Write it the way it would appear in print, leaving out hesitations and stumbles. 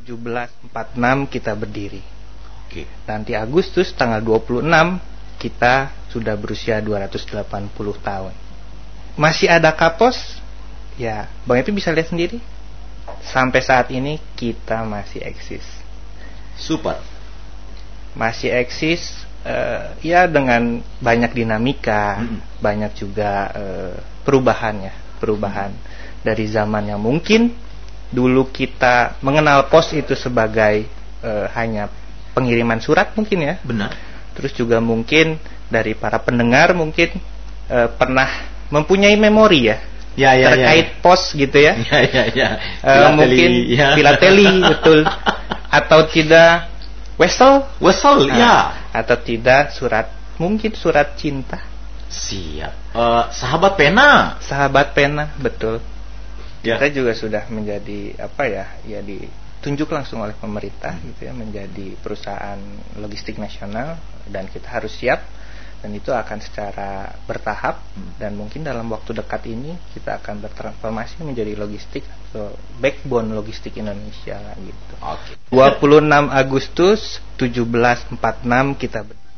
1746 kita berdiri. Oke. Nanti Agustus tanggal 26 kita sudah berusia 280 tahun. Masih ada Kapos? Ya, Bang Epi bisa lihat sendiri. Sampai saat ini kita masih eksis. Super. Masih eksis, ya dengan banyak dinamika, banyak juga perubahan dari zaman yang mungkin dulu kita mengenal pos itu sebagai hanya pengiriman surat mungkin ya. Benar. Terus juga mungkin dari para pendengar mungkin pernah mempunyai memori ya. Terkait pos gitu ya. Mungkin filateli betul. Atau tidak wesel ya. Atau tidak surat, mungkin surat cinta. Siap. Sahabat pena, betul. Kita juga sudah menjadi ya ditunjuk langsung oleh pemerintah gitu ya, menjadi perusahaan logistik nasional, dan kita harus siap, dan itu akan secara bertahap, dan mungkin dalam waktu dekat ini kita akan bertransformasi menjadi logistik atau backbone logistik Indonesia gitu. 26 Agustus 1746 kita